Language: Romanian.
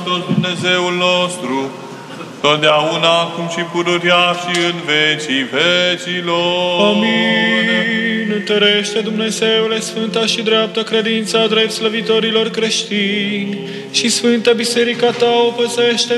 Hristos, Dumnezeul nostru, totdeauna, acum și pururea și în vecii vecilor. Amin. Întărește, Dumnezeule, sfânta și dreaptă credința drept slăvitorilor creștini și sfântă biserica ta o păzește